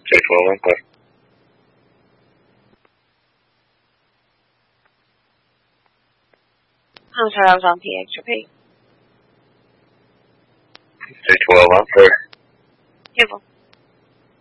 612 clear. I'm sorry, I was on PX. Repeat. 612 clear. Beautiful.